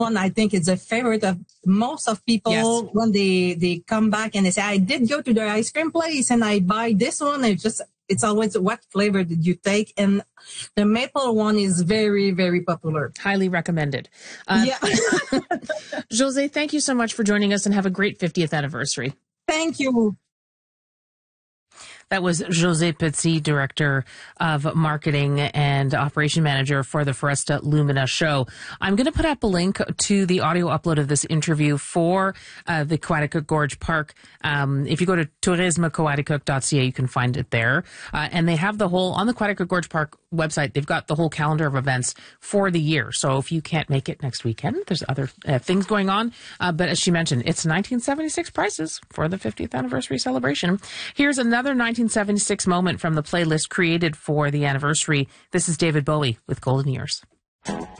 one, I think it's a favorite of most of people when they come back and they say, I did go to the ice cream place and I buy this one. It's always what flavor did you take? And the maple one is very, very popular. Highly recommended. José, thank you so much for joining us and have a great 50th anniversary. Thank you. That was José Petit, Director of Marketing and Operation Manager for the Foresta Lumina show. I'm going to put up a link to the audio upload of this interview for the Coaticook Gorge Park. If you go to tourismecoaticook.ca, you can find it there. And they have the whole, on the Coaticook Gorge Park website, they've got the whole calendar of events for the year. So if you can't make it next weekend, there's other things going on. But as she mentioned, it's 1976 prices for the 50th anniversary celebration. Here's another 1976 moment from the playlist created for the anniversary. This is David Bowie with Golden Years.